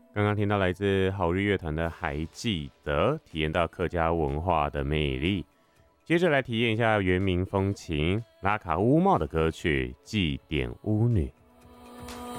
刚刚听到来自好日乐团的《还记得》，体验到客家文化的魅力。接着来体验一下原民风情拉卡乌帽的歌曲《祭典巫女》。